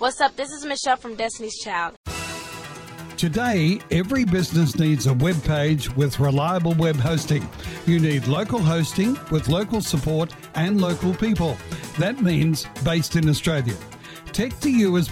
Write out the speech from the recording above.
What's up? This is Michelle from Destiny's Child. Today, every business needs a web page with reliable web hosting. You need local hosting with local support and local people. That means based in Australia. Tech2U is